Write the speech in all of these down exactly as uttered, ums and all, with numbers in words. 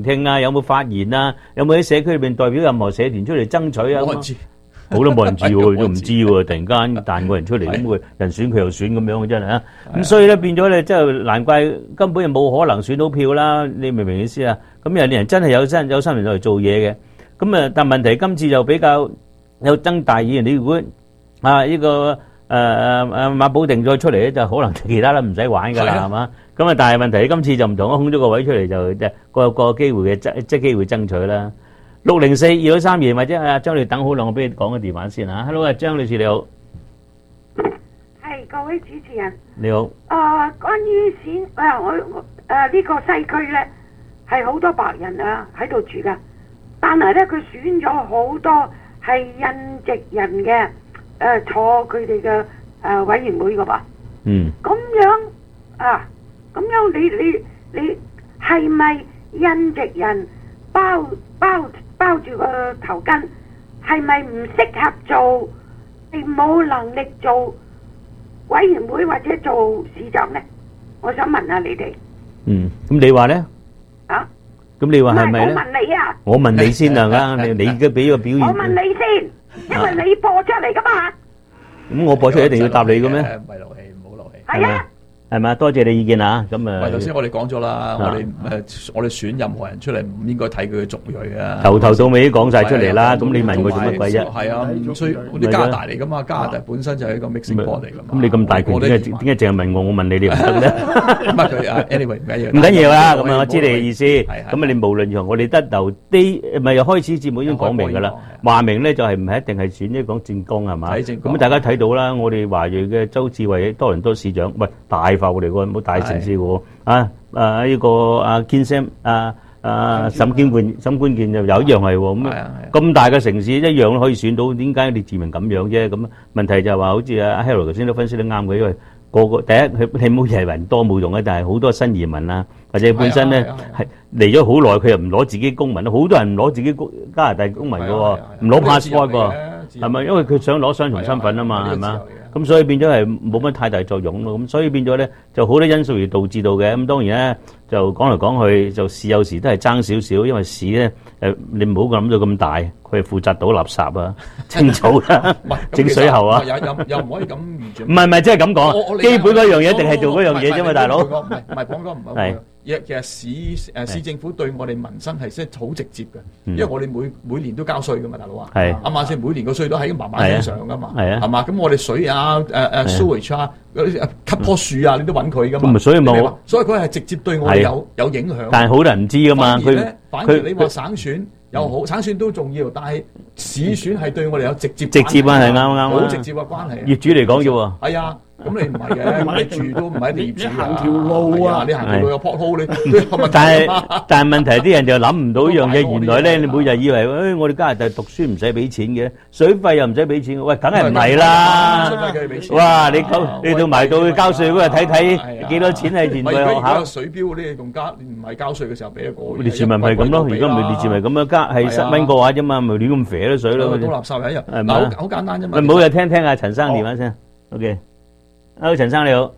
聽啊？有冇發言啊？有冇喺社區裏邊代表任何社團出嚟爭取啊？ 冇人知， 好多冇人知喎，都唔知喎，突然間彈個人出嚟，咁佢人選佢又選咁樣，真係啊！咁所以咧變咗咧，真係難怪根本就冇可能選到票啦！你明唔明意思啊？咁有啲人真係有心有心人嚟做嘢嘅，咁啊，但問題今次就比較有爭大議員，你如果啊呢個誒誒誒馬保定再出嚟咧，就可能其他都唔使玩㗎啦，係嘛？咁啊，但係問題今次就唔同，空咗個位出嚟就即係個個機會嘅爭即係機會爭取啦。六零四二九三二，或者阿張女士等好耐，我俾你講個電話先嚇。Hello 啊，張女士你好， 係各位主持人， 你好。 啊，關於選啊，我我誒呢個西區咧係好多白人啊喺度住噶，但係咧佢選咗好多係印籍人嘅誒坐佢哋嘅誒委員會噶噃。 嗯。 咁樣啊，咁樣你你你係咪印籍人包包包住個頭巾，係咪唔適合做？係冇能力做委員會或者做市長咧？我想問下你哋。 嗯，咁你話咧？ 啊？ 咁你話係咪咧？ 我問你啊！ 我問你先啊！你你嘅俾個表現。 我問你先，因為你播出嚟噶嘛。 咁我播出一定要答你嘅咩？ 唔係漏氣，唔好漏氣。 係啊。 係嘛？多謝你意見啊！咁啊， 唔係頭先我哋講咗啦，我哋誒我哋選任何人出嚟唔應該睇佢嘅族裔啊。 頭頭到尾都講晒出嚟啦，咁你問佢做乜鬼啫？ 係啊，唔需要。我哋加拿大嚟噶嘛，加拿大本身就係一個 mixing pot 嚟噶嘛。 咁你咁大權，點解點解淨係問我？我問你，你唔得咧？ 唔係佢啊 ，anyway 唔緊要。 唔緊要啦，咁啊，我知你嘅意思。咁啊，你無論如何，我哋得留啲，唔係又開始節目已經講明㗎啦。話明咧就係唔係一定係選呢講政綱係嘛？咁大家睇到啦，我哋華裔嘅周志偉多倫多市長，喂大埠嚟㗎，冇大城市喎。啊啊呢個阿堅森啊啊沈堅冠沈冠健又有一樣係喎。咁咁大嘅城市一樣都可以選到，點解你自命咁樣啫？咁問題就係話好似阿 Harold 頭先都分析得啱嘅，因為個個第一佢你冇係人多冇用嘅，但係好多新移民啊，或者本身咧係嚟咗好耐，佢又唔攞自己公民，好多人唔攞自己加拿大公民嘅喎，唔攞 passport 嘅，係咪？因為佢想攞雙重身份啊嘛，係嘛？咁所以變咗係冇乜太大作用咯。咁所以變咗咧就好多因素而導致到嘅。咁當然咧就講嚟講去就市有時都係爭少少，因為市咧誒你唔好諗到咁大，佢係負責倒垃圾啊、清草啊、整水喉啊。 又又又唔可以咁完全。 唔係唔係，即係咁講，基本嗰樣嘢一定係做嗰樣嘢啫嘛，大佬。 唔係唔係講講唔係。其實市誒市政府對我哋民生係真係好直接嘅，因為我哋每每年都交稅噶嘛，大佬啊，啱啱先？每年個稅都喺嫲嫲身上噶嘛，係嘛？咁我哋水啊、誒誒 sewage 啊、cut 棵樹啊，你都揾佢噶嘛。 所以冇， 所以佢係直接對我哋有有影響。 但係好多人唔知噶嘛，佢反而你話省選又好，省選都重要，但係市選係對我哋有直接直接關係，啱啱好直接嘅關係。 業主嚟講啫喎， 係啊。咁你唔係嘅，你住都唔係一定業主啊！ 行條路啊， 你行條路有 pothole，你都有問題。 但係但係問題啲人就諗唔到一樣嘢，原來咧你每日以為誒我哋加拿大讀書唔使俾錢嘅，水費又唔使俾錢嘅，喂，梗係唔係啦！ 水費梗係俾錢。 哇！你交你到埋到去交稅嗰日睇睇幾多錢係填費學校？ 水標嗰啲仲加，唔係交稅嘅時候俾一個。 列治文係咁咯，而家唔係列治文咁樣加係十蚊個話啫嘛，咪亂咁肥啲水咯。 倒垃圾係一日，嗱好好簡單啫嘛。 唔好又聽聽阿陳生電話先 ，OK。Hello，陳生你好。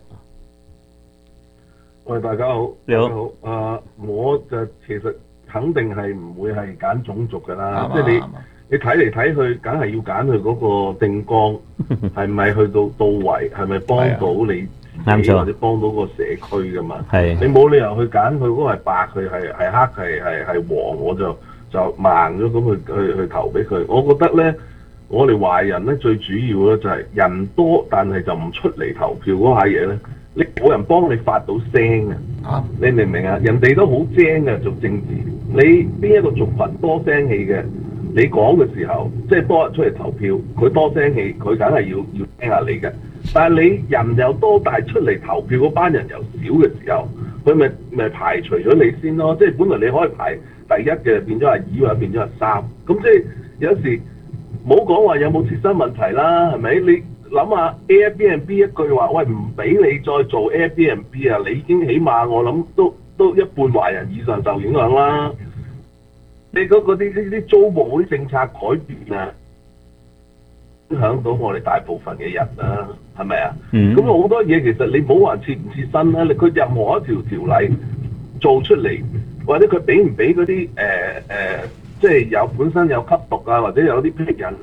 喂，大家好。 你好。 好。啊，我就其實肯定係唔會係揀種族㗎啦。即係你你睇嚟睇去，梗係要揀佢嗰個政綱係咪去到到位，係咪幫到你自己或者幫到個社區㗎嘛？係。你冇理由去揀佢嗰個係白，佢係係黑，係係係黃，我就就盲咗咁去去去投俾佢。我覺得咧。我哋華人咧最主要咧就係人多，但係就唔出嚟投票嗰下嘢咧，你冇人幫你發到聲啊！你明唔明啊？人哋都好精嘅做政治，你邊一個族群多聲氣嘅，你講嘅時候，即係多人出嚟投票，佢多聲氣，佢梗係要要聽下你嘅。但係你人又多，但係出嚟投票嗰班人又少嘅時候，佢咪咪排除咗你先咯。即係本來你可以排第一嘅，變咗係二或者變咗係三，咁即係有時。冇講話有冇切身問題啦，係咪？你諗下 Airbnb 一句話，喂唔俾你再做 Airbnb 啊！你已經起碼我諗都都一半華人以上受影響啦。你嗰嗰啲啲啲租務嗰啲政策改變啊，影響到我哋大部分嘅人啦，係咪啊？咁好、嗯、多嘢其實你冇話切唔切身啦，佢任何一條條例做出嚟， 或者佢俾唔俾嗰啲誒誒，即係有本身有吸毒啊，或者有啲癖人，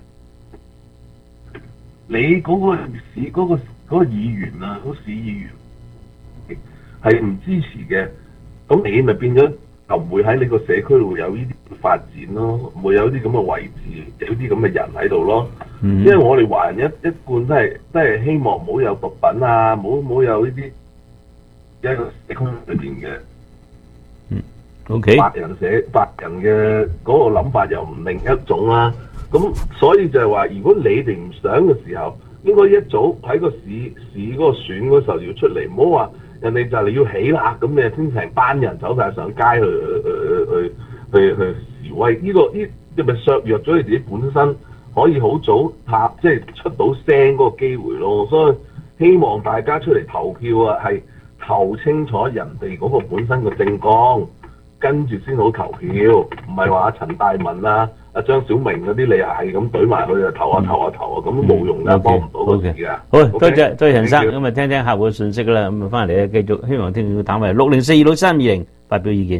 你嗰個市嗰、嗰個嗰、嗰個議員啊，嗰、嗰個、市議員係唔支持嘅，咁你咪變咗就唔會喺你個社區度有呢啲發展咯，唔會有啲咁嘅位置，有啲咁嘅人喺度咯。嗯、因為我哋華人一一貫都係都係希望唔好有毒品啊，唔好唔好有呢啲一個社區裏邊嘅。 嗯，OK。 白人社白人嘅嗰個諗法又唔另一種啦、啊。咁所以就係話，如果你哋唔想嘅時候，應該一早喺個市市嗰個選嗰時候要出嚟，唔好話人哋就嚟要起啦，咁你先成班人走晒上街去去去去去示威。呢、呢個呢係咪削弱咗你自己本身可以好早拍即係出到聲嗰個機會咯？所以希望大家出嚟投票啊，係投清楚人哋嗰個本身嘅政綱，跟住先好投票，唔係話陳大文啊、阿張小明嗰啲，你係咁懟埋佢就投啊投啊投啊，咁都冇用㗎，幫唔到個事㗎。 好，多謝多謝陳生，咁啊聽聽客戶嘅信息啦，咁啊翻嚟咧繼續，希望聽眾打埋六零四二六三二零發表意見。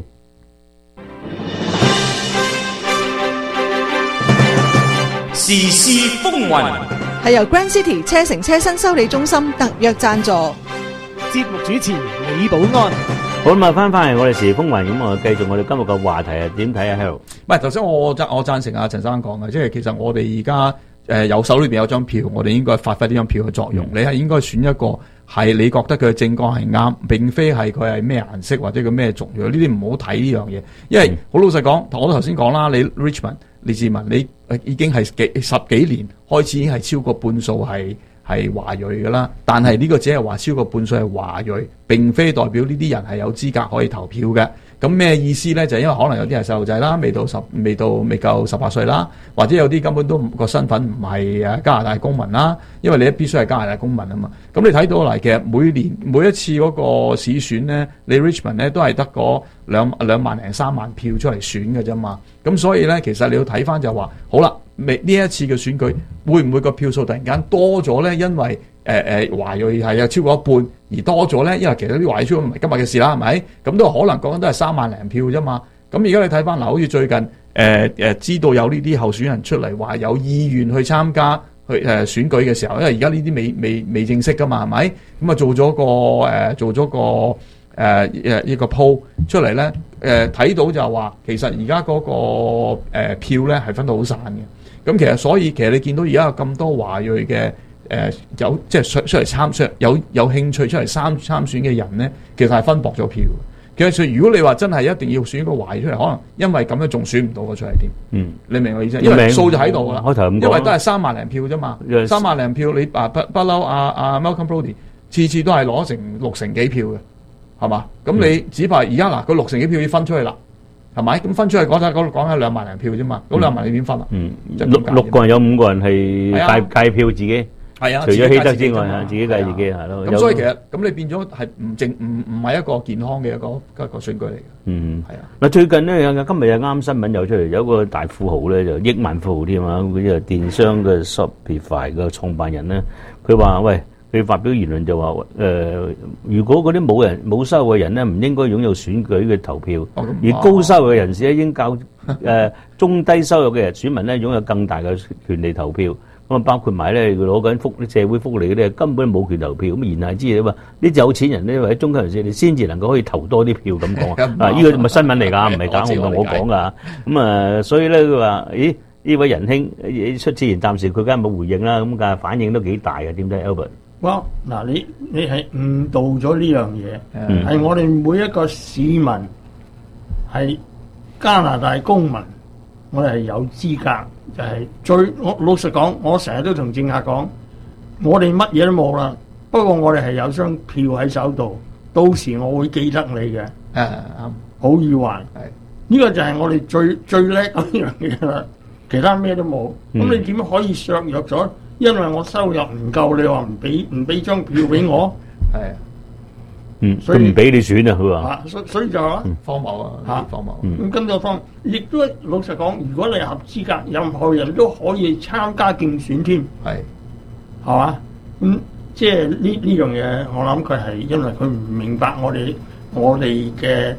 時事風雲係由 Grand City 車城車新修理中心特約贊助， 節目主持李寶安。 好咁啊，翻翻嚟我哋時事風雲，咁我繼續我哋今日嘅話題啊，點睇啊 Harold？ 唔係頭先我贊我贊成阿陳生講嘅，即係其實我哋而家誒有手裏邊有張票，我哋應該發揮呢張票嘅作用。嗯、你係應該選一個係你覺得佢嘅政綱係啱，並非係佢係咩顏色或者佢咩族裔，呢啲唔好睇呢樣嘢。因為好、嗯、老實講，我頭先講啦，你 Richmond 李志文，你已經係幾十幾年開始已經係超過半數係。係華裔㗎啦，但係呢個只係話超過半數係華裔，並非代表呢啲人係有資格可以投票嘅。咁咩意思咧？就係、因為可能有啲係細路仔啦，未到十未到未夠十八歲啦，或者有啲根本都個身份唔係誒加拿大公民啦。因為你必須係加拿大公民啊嘛。咁你睇到嚟，其實每年每一次嗰個市選咧，你 Richmond 咧都係得嗰兩兩萬零三萬票出嚟選嘅啫嘛。咁所以咧，其實你要睇翻就話，好啦。未呢一次嘅選舉會唔會個票數突然間多咗咧？因為誒誒華裔係有超過一半而多咗咧，因為其實啲華裔超唔係今日嘅事啦，係咪？咁都可能講緊都係三萬零票啫嘛。咁而家你睇翻嗱，好似最近誒誒、呃、知道有呢啲候選人出嚟話有意願去參加去誒、呃、選舉嘅時候，因為而家呢啲未未未正式噶嘛，係咪？咁啊做咗個誒、呃、做咗個誒誒呢個 poll 出嚟咧，誒、呃、睇到就話其實而家嗰個誒、呃、票咧係分到好散嘅。咁其實所以其實你見到而家有咁多華裔嘅誒、呃、有即係出出嚟參選有有興趣出嚟參參選嘅人咧，其實係分薄咗票。其實如果你話真係一定要選一個華裔出嚟，可能因為咁樣仲選唔到個出嚟添。嗯，你明我意思？因為數就喺度噶啦，因為都係三萬零票啫嘛。Yes. 三萬零票你啊不不嬲啊啊 Malcolm Brody 次次都係攞成六成幾票嘅，係嘛？咁你只怕而家嗱個六成幾票要分出去啦。係咪？咁分出去講下講講下兩萬零票啫嘛，咁兩萬你點分啊？嗯， 六六個人有五個人係計計票自己， 係啊， 除咗希德之外，自己計自己係咯。 咁所以其實咁你變咗係唔正唔唔係一個健康嘅一個一個選舉嚟嘅。嗯，係啊。 嗱最近咧，今日有啱新聞有出嚟，有一個大富豪咧就億萬富豪添啊，佢就電商嘅 Shopify 嘅創辦人咧，佢話喂。佢發表言論就話：誒、呃，如果嗰啲冇人冇收入嘅人咧，唔應該擁有選舉嘅投票；哦、而高收入嘅人士咧，應較誒中低收入嘅人選民咧，擁有更大嘅權利投票。咁啊，包括埋咧攞緊福社會福利嗰啲，根本冇權投票。咁言下之意啊嘛，啲有錢人咧或者中級人士，你先至能夠可以投多啲票咁講啊！呢個咪新聞嚟㗎，唔係假，唔係我講㗎。咁啊，所以咧佢話：咦，呢位仁兄出之前暫時佢梗係冇回應啦。咁但係反應都幾大嘅，點睇 Albert？ 哇！嗱，你你係誤導咗呢樣嘢，係、嗯、我哋每一個市民係加拿大公民，我哋係有資格，就係、是、最我老實講，我成日都同政客講，我哋乜嘢都冇啦，不過我哋係有張票喺手度，到時我會記得你嘅，誒、啊、好與壞，呢、這個就係我哋最最叻嗰樣嘢啦，其他咩都冇，咁、嗯、你點可以削弱咗？因為我收入唔夠，你話唔俾唔俾張票俾我，係啊， 嗯，所以唔俾你選啊，佢話， 啊，所所以就話荒謬啊，嚇荒謬。 咁跟住方，亦都老實講，如果你係合資格，任何人都可以參加競選添，係，係嘛？咁即係呢呢樣嘢，我諗佢係因為佢唔明白我哋我哋嘅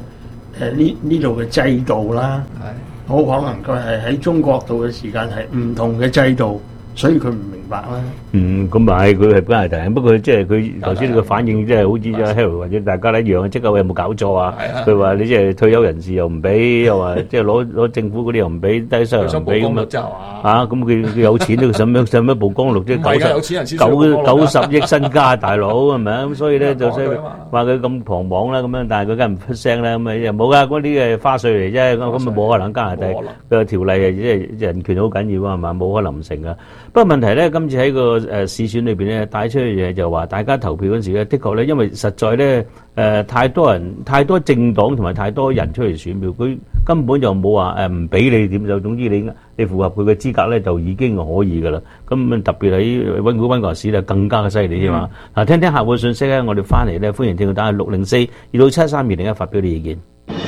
誒呢呢度嘅制度啦，好可能佢係喺中國度嘅時間係唔同嘅制度，所以佢唔明白啦。 嗯，咁咪佢係加拿大人，不過即係佢頭先個反應即係好似阿 Harold 或者大家一樣，即刻有冇搞錯啊？佢話你即係退休人士又唔俾，又話即係攞攞政府嗰啲又唔俾，低收入又唔俾咁啊！啊，咁佢佢有錢都使乜使乜曝光率啫？九十九九十億身家大佬係咪啊？咁所以咧就所以話佢咁狂妄啦咁樣，但係佢梗係唔出聲啦咁啊！又冇噶，嗰啲嘅花絮嚟啫，咁咁啊冇可能加拿大嘅條例係即係人權好緊要啊嘛，冇可能唔成噶。不過問題咧，今次喺個誒市選裏邊咧帶出嘅嘢就話，大家投票嗰時咧，的確咧，因為實在咧誒、呃、太多人、太多政黨同埋太多人出嚟選票，佢根本就冇話誒唔俾你點就，總之你你符合佢嘅資格咧，就已經可以噶啦。咁特別喺溫哥溫哥市咧，更加嘅犀利啫嘛。嗱、嗯，聽聽客戶嘅信息咧，我哋翻嚟咧，歡迎聽眾打六零四二六七三二零一發表啲意見。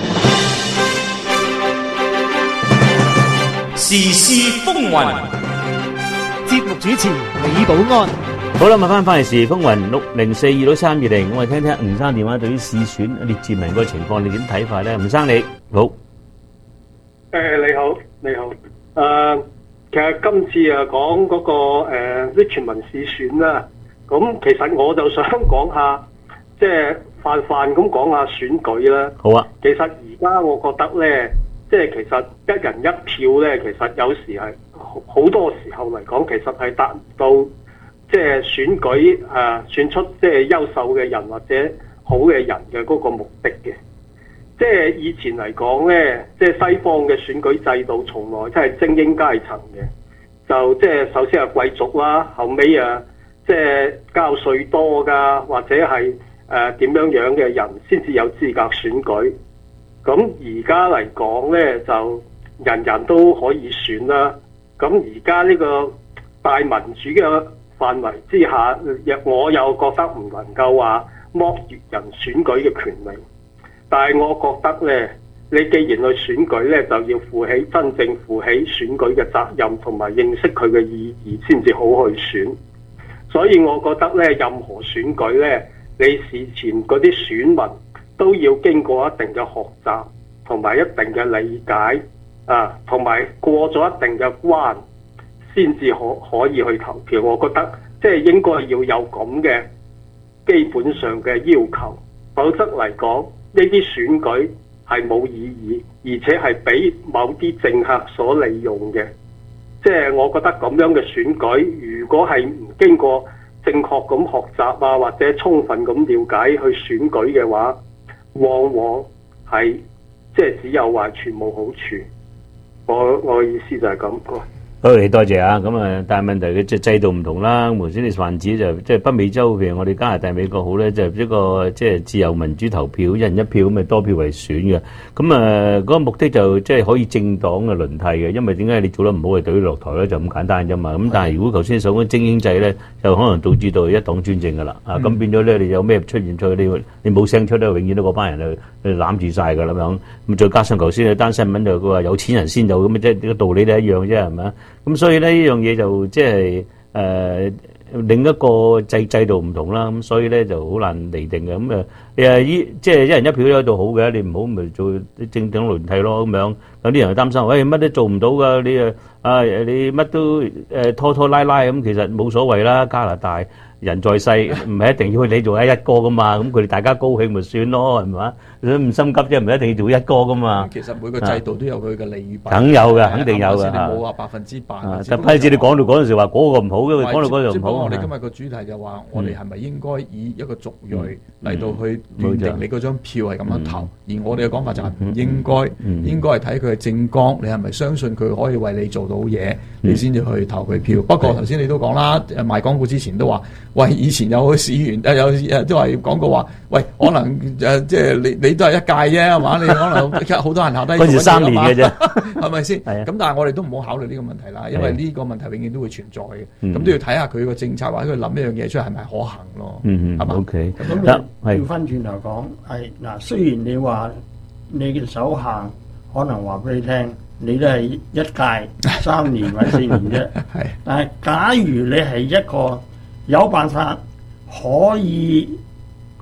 時事風雲。 節目主持李寶安， 好啦，咁翻翻嚟時風雲六零四二六三二零，我哋聽聽吳生電話，對於市選列治文個情況，你點睇法咧？吳生你好， 誒、呃、你好你好，誒、呃、其實今次啊講嗰個誒列治文市選啦，咁其實我就想講下，即係泛泛咁講下選舉啦。 好啊， 其實而家我覺得咧，即係其實一人一票咧，其實有時係。好多時候嚟講，其實係達到即係選舉誒、呃、選出即係優秀嘅人或者好嘅人嘅嗰個目的嘅。即係以前嚟講咧，即係西方嘅選舉制度，從來都係精英階層嘅，就即係首先係貴族啦，後尾啊即係交稅多㗎，或者係誒點樣樣嘅人先至有資格選舉。咁而家嚟講咧，就人人都可以選啦。咁而家呢個大民主嘅範圍之下，我又覺得唔能夠話剝奪人選舉嘅權利。但係我覺得咧，你既然去選舉咧，就要負起真正負起選舉嘅責任，同埋認識佢嘅意義先至好去選。所以我覺得咧，任何選舉咧，你事前嗰啲選民都要經過一定嘅學習同埋一定嘅理解。啊，同埋過咗一定嘅關，先至可可以去投票。我覺得即係應該要有咁嘅基本上嘅要求，否則嚟講呢啲選舉係冇意義，而且係俾某啲政客所利用嘅。即係我覺得咁樣嘅選舉，如果係唔經過正確咁學習啊，或者充分咁了解去選舉嘅話，往往係即係只有壞處冇好處。我我意思就係咁。 好，你多謝啊！咁啊，但係問題嘅即係制度唔同啦。頭先你泛指就即係北美洲，譬如我哋加拿大、美國好咧，就一個即係自由民主投票，一人一票咁咪多票為選嘅。咁啊，嗰個目的就即係可以政黨嘅輪替嘅，因為點解你做得唔好係對落台咧，就咁簡單啫嘛。咁但係如果頭先所講精英制咧，就可能導致到一黨專政噶啦。啊，咁變咗咧，你有咩出現出去，你你冇聲出咧，永遠都嗰班人就攬住晒噶啦咁樣。咁再加上頭先嘅單新聞就佢話有錢人先有咁即係個道理都一樣啫，係咪啊？咁所以咧呢樣嘢就即係誒另一個制制度唔同啦，咁所以咧就好難釐定嘅。咁誒誒依即係一人一票都喺度好嘅，你唔好咪做啲政黨輪替咯咁樣。有啲人就擔心，喂乜都做唔到㗎，你誒啊你乜都誒拖拖拉拉咁，其實冇所謂啦。加拿大人在世唔係一定要你做一一哥噶嘛，咁佢哋大家高興咪算咯，係咪啊？唔心急啫，唔係一定要做一哥噶嘛。 其實每個制度都有佢嘅利與弊。 梗有嘅，肯定有嘅。 你冇話百分之百。 但批次你講到嗰陣時話嗰個唔好嘅，講到嗰樣唔好。 我哋今日個主題就話，我哋係咪應該以一個族裔嚟到去斷定你嗰張票係咁樣投？而我哋嘅講法就係唔應該，應該係睇佢嘅政綱，你係咪相信佢可以為你做到嘢，你先至去投佢票。不過頭先你都講啦，賣廣告之前都話，喂，以前有個市員誒有誒都係講過話，喂，可能誒即係你你都係一屆啫，係嘛？你可能好多人下低， 跟住三年嘅啫， 係咪先？咁但係我哋都唔好考慮呢個問題啦，因為呢個問題永遠都會存在嘅。咁都要睇下佢個政策或者佢諗一樣嘢出嚟係咪可行咯。 嗯嗯， 係嘛 ？OK， 咁調翻轉頭講係嗱，雖然你話你嘅首相可能話俾你聽，你都係一屆三年或者四年啫。係，但係假如你係一個有辦法可以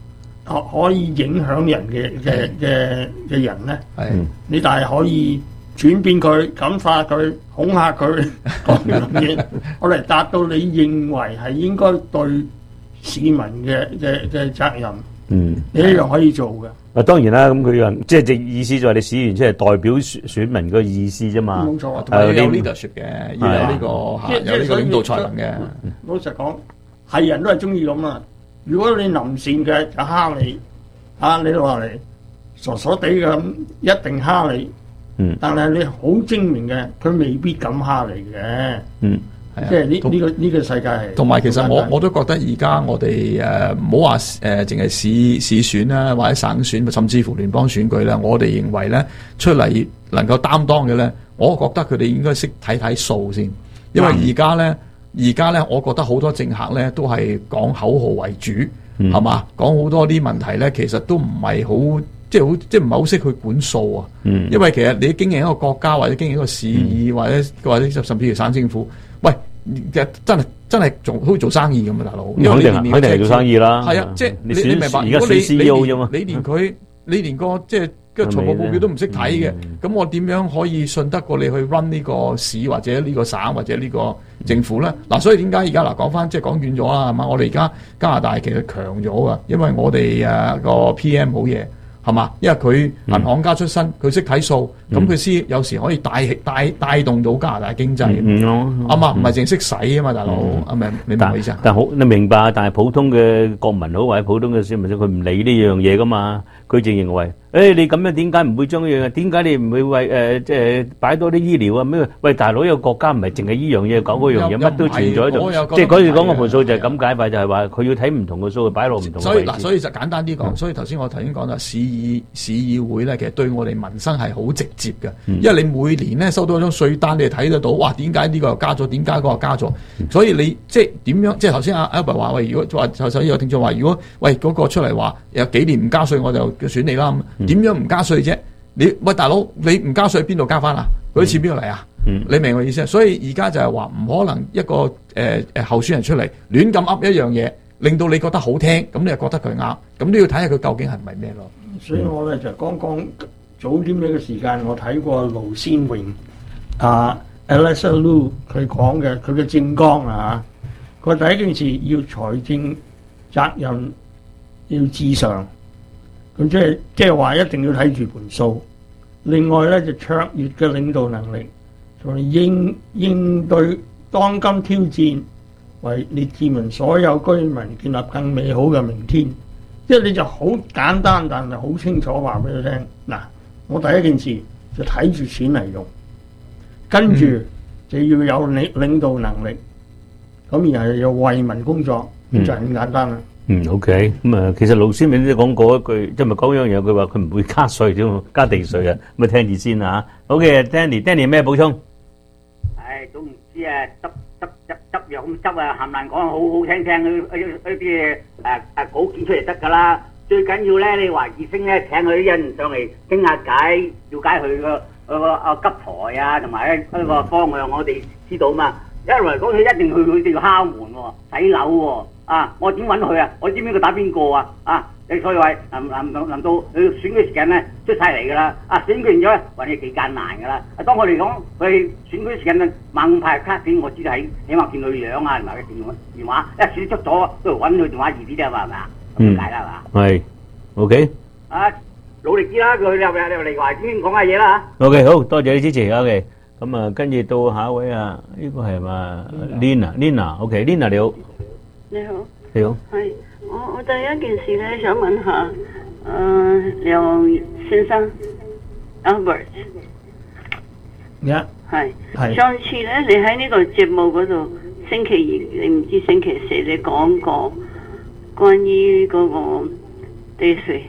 可可以影響人嘅嘅嘅嘅人咧， 係你但係可以轉變佢、感化佢、恐嚇佢講樣嘢，我嚟達到你認為係應該對市民嘅嘅嘅責任。嗯，你一樣可以做嘅。 啊，當然啦，咁佢樣即係直意思就係你使完出嚟代表選選民個意思啫嘛。 冇錯， 同埋有 leadership 嘅，要有呢個嚇有呢個領導才能嘅。 老實講，係人都係中意咁啊！如果你臨善嘅就蝦你，啊你落嚟傻傻地嘅咁，一定蝦你。嗯，但係你好精明嘅，佢未必敢蝦你嘅。嗯。即係呢呢個呢個世界係， 同埋其實我我都覺得而家我哋誒唔好話誒淨係市市選啦，或者省選，甚至乎聯邦選舉咧，我哋認為咧出嚟能夠擔當嘅咧，我覺得佢哋應該識睇睇數先，因為而家咧而家咧，我覺得好多政客咧都係講口號為主，係嘛、嗯？講好多啲問題咧，其實都唔係好即係好即係唔係好識去管數啊。嗯、因為其實你經營一個國家或者經營一個市議、嗯、或者或者甚至乎省政府，喂。其實真係真係做好似做生意咁啊，大佬。 肯定肯定係做生意啦。 係啊，即係你你明白？ 而家選 C E O 啫嘛， 你連佢你連個即係個財務報表都唔識睇嘅，咁我點樣可以信得過你去 run 呢個市或者呢個省或者呢個政府咧？嗱，所以點解而家嗱講翻即係講遠咗啦，係嘛？我哋而家加拿大其實強咗噶，因為我哋誒個 P M 好嘢。係嘛？因為佢銀行家出身，佢識睇數，咁佢先有時可以帶帶帶動到加拿大經濟。啱嘛？唔係淨係識使啊嘛，大佬。係咪？你明我意思啊？ 但好，你明白？但係普通嘅國民好或者普通嘅市民，佢唔理呢樣嘢噶嘛。佢淨認為，誒你咁樣點解唔會將呢樣嘢？點解你唔會為誒即係擺多啲醫療啊？咩？喂，大佬，一個國家唔係淨係呢樣嘢講嗰樣嘢，乜都存在喺度。即係嗰時講個盤數就係咁解法，就係話佢要睇唔同嘅數，擺落唔同嘅位置。 所以嗱，所以就簡單啲講，所以頭先我頭先講啦，市議市議會咧，其實對我哋民生係好直接嘅，因為你每年咧收到一張稅單，你係睇得到，哇！點解呢個又加咗？點解嗰個又加咗？所以你即係點樣？即係頭先阿 Albert 話喂，如果話頭先有聽眾話，如果喂嗰個出嚟話有幾年唔加稅，我就選你啦。點樣唔加稅啫？你喂大佬，你唔加稅邊度加翻啊？嗰啲錢邊度嚟啊？嗯、你明我意思啊？所以而家就係話唔可能一個誒誒、呃、候選人出嚟亂咁噏一樣嘢，令到你覺得好聽，咁你又覺得佢啱，咁都要睇下佢究竟係唔係咩咯？ 所以我咧就剛剛早啲呢個時間，我睇過盧先榮啊 Elisa Lu 佢講嘅佢嘅政綱啊，佢第一件事要財政責任要至上。咁即係即係話一定要睇住盤數，另外咧就卓越嘅領導能力，同埋應應對當今挑戰，為列治文所有居民建立更美好嘅明天。即係你就好簡單，但係好清楚話俾佢聽。嗱，我第一件事就睇住錢嚟用，跟住就要有領領導能力，咁然後又要為民工作，咁就係咁簡單啦。 嗯 ，OK，咁啊，其實盧先明都講過一句，即係咪講一樣嘢？佢話佢唔會加稅添，加地稅啊。咁啊，聽住先啊。OK，Danny，Danny 有咩補充？ 唉，都唔知啊，執執執執藥咁執啊，冚唪唥講好好聽聽嗰嗰嗰啲誒誒稿件出嚟得㗎啦。最緊要咧，你華義星咧請佢啲人上嚟傾下偈，了解佢個個個啊急台啊，同埋咧嗰個方向，我哋知道嘛。一來講佢一定去佢哋要敲門喎，洗樓喎。啊！我點揾佢啊？我知唔知佢打邊個啊？啊！你所以話臨臨臨臨到佢選舉時間咧出晒嚟㗎啦！啊選舉完咗咧，揾嘢幾艱難㗎啦！啊當我哋講佢選舉時間咧猛派卡片，我知道喺起碼見佢樣啊，同埋佢電電話，一選出咗都揾佢電話易啲啫嘛，係咪啊？咁解啦係嘛？ 係 OK。 啊努力啲啦！佢入入嚟華先講下嘢啦嚇。 OK 好多謝你支持 OK。咁啊跟住到下一位啊，呢個係嘛 Lina？Lina OK Lina 你好。 你好， 你好， 係我我第一件事咧想問下，誒梁先生 Albert， 一係係上次咧你喺呢個節目嗰度星期二，你唔知星期四你講過關於嗰個地稅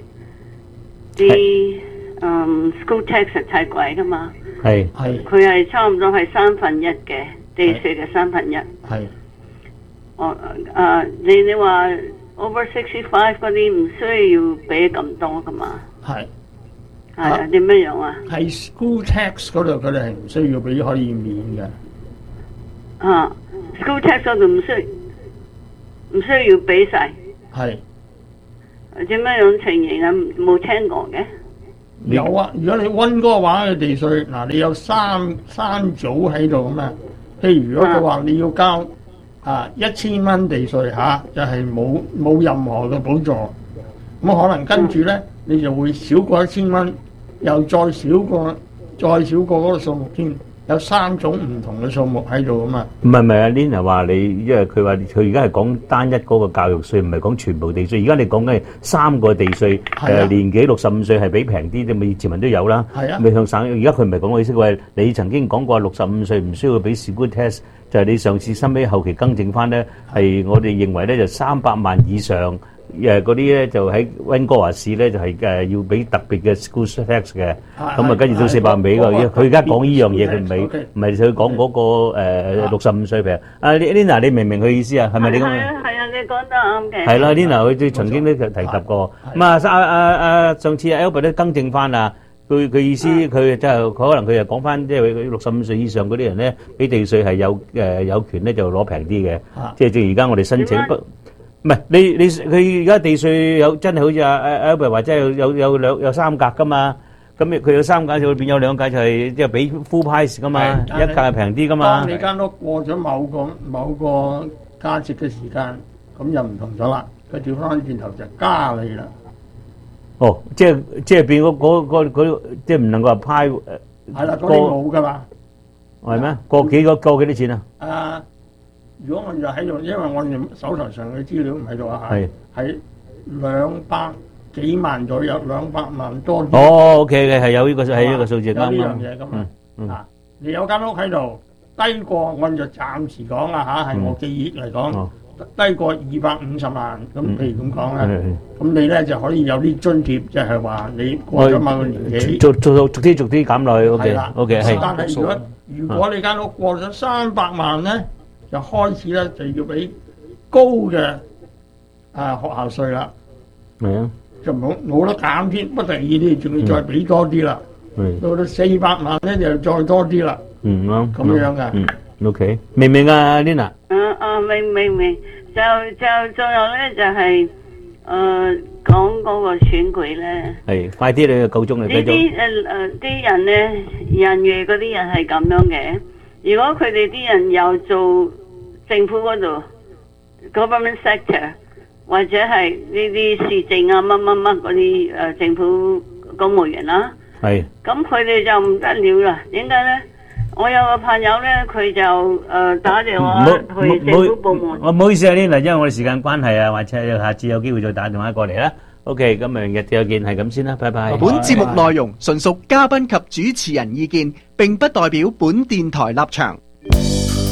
啲誒 school tax 係太貴噶嘛， 係係佢係差唔多係三分一嘅地稅嘅三分一， 係。 哦，誒，你你話 over sixty five 嗰啲唔需要俾咁多噶嘛？ 係係啊，點咩樣啊？ 係 school tax 嗰度佢哋係唔需要俾，可以免嘅。 啊 ，school tax 嗰度唔需唔需要俾晒？ 係。 點樣樣情形啊？冇聽過嘅。 有啊，如果你溫哥華嘅地稅，嗱你有三三組喺度咁啊。譬如如果佢話你要交啊一千蚊地稅嚇、啊，就係冇冇任何嘅補助，咁可能跟住咧你就會少過一千蚊，又再少過再少過嗰個數目添。有三種唔同嘅數目喺度啊嘛。 唔係唔係啊 Lina 話你，因為佢話佢而家係講單一嗰個教育稅，唔係講全部地稅。而家你講緊係三個地稅，誒、啊呃、年紀六十五歲係比平啲，啲咪全民都有啦。係啊，未向省。而家佢唔係講我意思，話你曾經講過六十五歲唔需要俾 school test，就係你上次收尾後期更正翻咧，係我哋認為咧就三百萬以上。誒嗰啲咧就喺溫哥華市咧就係誒要俾特別嘅 school tax 嘅，咁啊跟住到四百萬俾個，佢而家講呢樣嘢，佢唔係唔係佢講嗰個誒六十五歲平。啊 Lina 你明唔明佢意思啊？係咪你咁？ 係啊係啊，你講得啱嘅。 係啦 ，Lina 佢曾經都提及過。咁啊啊啊啊上次 Albert 都更正翻啦，佢佢意思佢即係可能佢又講翻，即係佢六十五歲以上嗰啲人咧，俾地稅係有誒有權咧就攞平啲嘅，即係正如而家我哋申請不。唔係你你佢而家地稅有真係好似阿阿 Albert 話，即係有有有兩有三格噶嘛，咁佢有三格就會變有兩格就係即係俾 full price 噶嘛，一格係平啲噶嘛。 當你間屋過咗某個某個價值嘅時間，咁又唔同咗啦，佢調翻轉頭就加你啦。 哦，即係即係變嗰嗰嗰嗰即係唔能夠話派誒。 係啦，嗰啲冇噶嘛。 係咩？過幾個過幾多錢啊？ 啊！如果我就喺度，因為我哋手頭上嘅資料唔喺度啊，係係兩百幾萬左右，兩百萬多啲。 哦 ，OK 嘅，係有呢個係呢個數字啱啱。 有呢樣嘢咁啊，啊，你有間屋喺度，低過我就暫時講啦嚇，係我記憶嚟講，低過二百五十萬，咁譬如咁講啦，咁你咧就可以有啲津貼，就係話你過咗某個年紀， 逐逐逐啲逐啲減落去 ，OK，OK 係。 但係如果如果你間屋過咗三百萬咧，就開始咧就要俾高嘅啊學校稅啦， 係啊， 就冇冇得減添，不得已你仲要再俾多啲啦，到到四百萬咧就再多啲啦， 嗯啱， 咁樣噶， 嗯 OK，明唔明啊 Lina？ 嗯嗯明明明，就就仲有咧就係誒講嗰個選舉咧， 係快啲你夠鐘你繼續。 呢啲誒誒啲人咧人魚嗰啲人係咁樣嘅，如果佢哋啲人有做政府嗰度 government sector 或者係呢啲市政啊乜乜乜嗰啲誒政府公務員啦，係，咁佢哋就唔得了啦。點解咧？我有個朋友咧，佢就誒打電話去政府部門。 我唔好意思啊，Lina，因為我哋時間關係啊，或者下次有機會再打電話過嚟啦。OK，咁明日再見，係咁先啦，拜拜。 本節目內容純屬嘉賓及主持人意見，並不代表本電台立場。